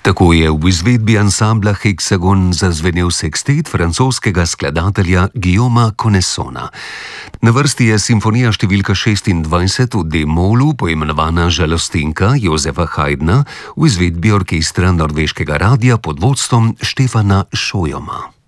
Tako je v izvedbi ansambla Heksagon zazvenel sekstet francoskega skladatelja Guillauma Connaissona. Na vrsti je simfonija številka 26 v D-molu, poimenovana Žalostenka Josefa Haydna, v izvedbi orkestra norveškega radia pod vodstvom Štefana Šojoma.